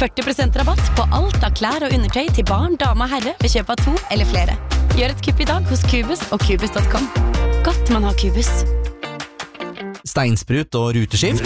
40% rabatt på alt av klær og undertøy til barn, dame og herre ved kjøp av 2 eller flere. Gjør et kupp I dag hos Cubus og Cubus.com. Godt man har Cubus. Steinsprut og ruteskift.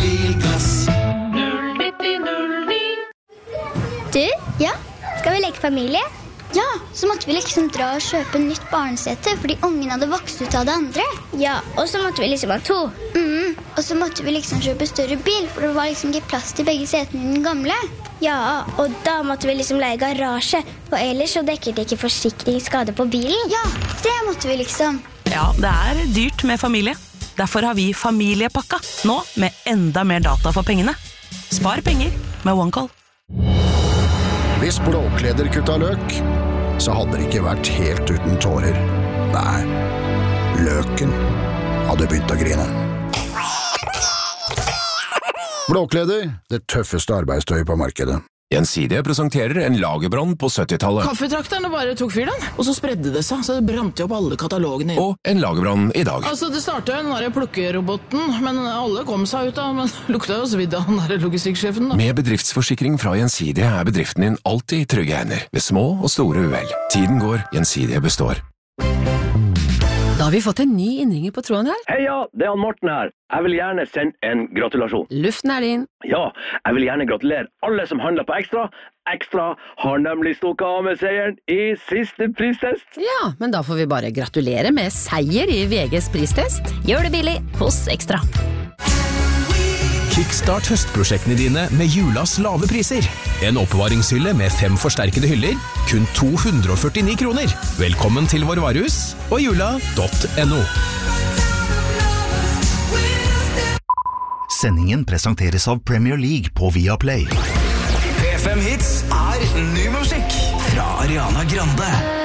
Du, ja, skal vi leke familie? Ja, så måtte vi liksom dra og kjøpe nytt barnesete fordi ungen hadde vokst ut av det andre. Ja, og så måtte vi liksom ha 2. Og så måtte vi liksom kjøpe større bil, for det var liksom ikke plass til begge setene I den gamle. Ja, og da måtte vi liksom leie garasje, for ellers så dekker det ikke forsikringsskade på bilen. Ja, det måtte vi liksom. Ja, det dyrt med familie. Derfor har vi familiepakka, nå med enda mer data for pengene. Spar penger med OneCall. Hvis Blåkleder kutta løk, så hadde det ikke vært helt uten tårer. Nei, løken hadde begynt å grine. Blåkleder, det tøffeste arbeidstøy på markedet. Gjensidige presenterer en lagerbrann på 70-tallet. Kaffetrakterne bare tok fyr den, og så spredde det seg, så det brant opp alle katalogene. Og en lagerbrann I dag. Altså, det startet jo den der plukkeroboten, men alle kom seg ut av, men lukta jo svidd av den der logistikksjefen da. Med bedriftsforsikring fra Gjensidige bedriften din alltid I trygge hender, ved små og store uhell. Tiden går, Gjensidige består. Da har vi fått en ny innringer på tråden her. Heia, det han Morten her. Jeg vil gjerne sende en gratulasjon. Luften din. Ja, jeg vil gjerne gratulere alle som handler på Ekstra. Ekstra har nemlig stukket av med seieren I siste pristest. Ja, men da får vi bare gratulere med seier I VGs pristest. Gjør det billig hos Ekstra. Kickstart høstprosjektene dine med julas lave priser. En oppbevaringshylle med 5 forsterkede hyller, kun 249 kroner. Velkommen til vår varehus og jula.no. Sendingen presenteres av Premier League på Viaplay. P5 Hits ny musikk fra Ariana Grande.